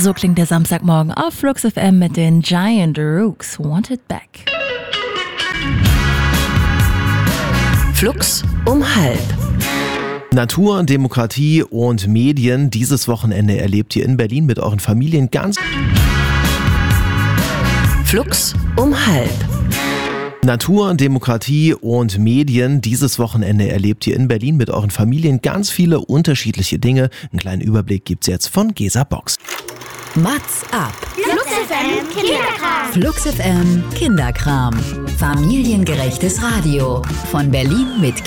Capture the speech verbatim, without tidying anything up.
So klingt der Samstagmorgen auf Flux F M mit den Giant Rooks. Wanted Back. Flux um halb. Natur, Demokratie und Medien. Dieses Wochenende erlebt ihr in Berlin mit euren Familien ganz... Flux um halb. Natur, Demokratie und Medien. Dieses Wochenende erlebt ihr in Berlin mit euren Familien ganz viele unterschiedliche Dinge. Einen kleinen Überblick gibt's jetzt von Gesa Box. Mats ab. Flux F M Kinderkram. Flux F M Kinderkram. Familiengerechtes Radio. Von Berlin mit